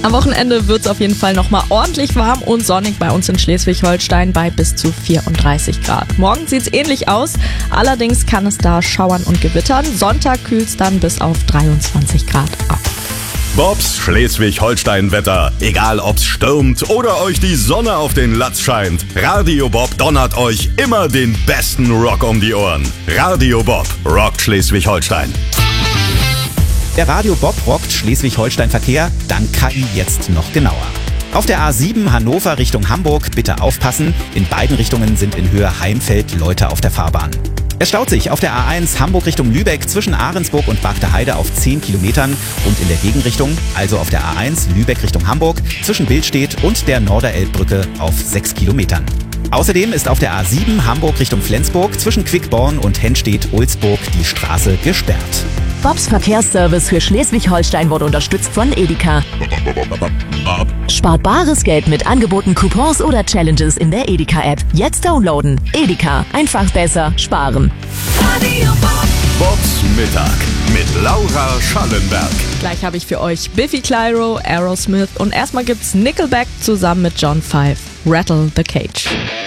Am Wochenende wird es auf jeden Fall nochmal ordentlich warm und sonnig bei uns in Schleswig-Holstein bei bis zu 34 Grad. Morgen sieht es ähnlich aus, allerdings kann es da schauern und gewittern. Sonntag kühlt es dann bis auf 23 Grad ab. Bobs Schleswig-Holstein-Wetter. Egal ob's stürmt oder euch die Sonne auf den Latz scheint. Radio Bob donnert euch immer den besten Rock um die Ohren. Radio Bob rockt Schleswig-Holstein. Der Radio Bob rockt Schleswig-Holstein-Verkehr dank KI jetzt noch genauer. Auf der A7 Hannover Richtung Hamburg bitte aufpassen. In beiden Richtungen sind in Höhe Heimfeld Leute auf der Fahrbahn. Es staut sich auf der A1 Hamburg Richtung Lübeck zwischen Ahrensburg und Bargteheide auf 10 Kilometern und in der Gegenrichtung, also auf der A1 Lübeck Richtung Hamburg, zwischen Billstedt und der Norderelbbrücke auf 6 Kilometern. Außerdem ist auf der A7 Hamburg Richtung Flensburg zwischen Quickborn und Henstedt-Ulzburg die Straße gesperrt. Bobs Verkehrsservice für Schleswig-Holstein wurde unterstützt von Edeka. Spart bares Geld mit Angeboten, Coupons oder Challenges in der Edeka-App. Jetzt downloaden. Edeka. Einfach besser sparen. Bobs Mittag mit Laura Schallenberg. Gleich habe ich für euch Biffy Clyro, Aerosmith und erstmal gibt's Nickelback zusammen mit John 5. Rattle the Cage.